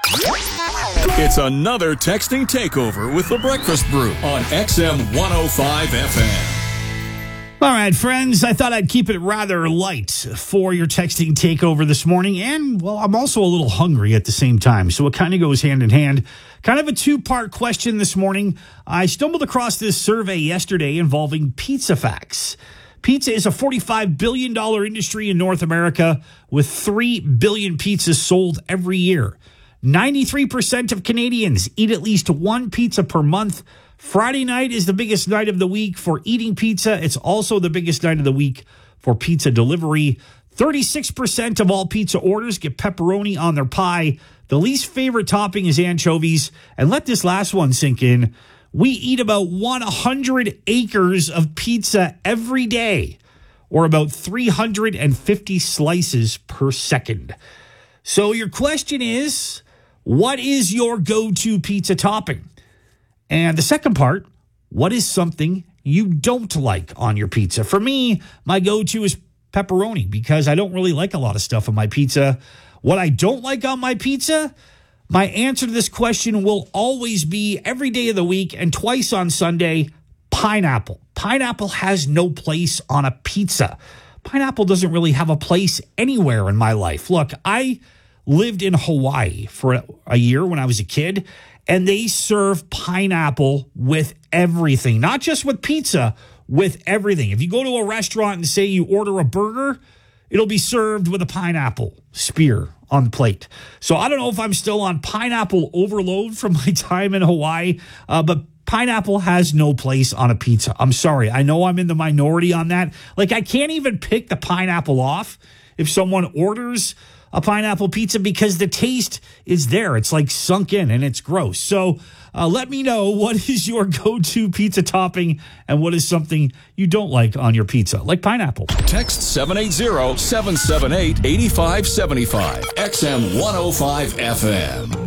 It's another texting takeover with the Breakfast Brew on XM 105 FM. All right, friends, I thought I'd keep it rather light for your texting takeover this morning. And, well, I'm also a little hungry at the same time, so it kind of goes hand in hand. Kind of a two-part question this morning. I stumbled across this survey yesterday involving pizza facts. Pizza is a $45 billion industry in North America with 3 billion pizzas sold every year. 93% of Canadians eat at least one pizza per month. Friday night is the biggest night of the week for eating pizza. It's also the biggest night of the week for pizza delivery. 36% of all pizza orders get pepperoni on their pie. The least favorite topping is anchovies. And let this last one sink in. We eat about 100 acres of pizza every day, or about 350 slices per second. So your question is, what is your go-to pizza topping? And the second part, what is something you don't like on your pizza? For me, my go-to is pepperoni because I don't really like a lot of stuff on my pizza. What I don't like on my pizza, my answer to this question will always be every day of the week and twice on Sunday, pineapple. Pineapple has no place on a pizza. Pineapple doesn't really have a place anywhere in my life. Look, I lived in Hawaii for a year when I was a kid, and they serve pineapple with everything, not just with pizza, with everything. If you go to a restaurant and say you order a burger, it'll be served with a pineapple spear on the plate. So I don't know if I'm still on pineapple overload from my time in Hawaii, but pineapple has no place on a pizza. I'm sorry. I know I'm in the minority on that. Like, I can't even pick the pineapple off if someone orders a pineapple pizza because the taste is there. It's like sunk in and it's gross. So let me know, what is your go-to pizza topping and what is something you don't like on your pizza, like pineapple? Text 780-778-8575. XM 105 FM.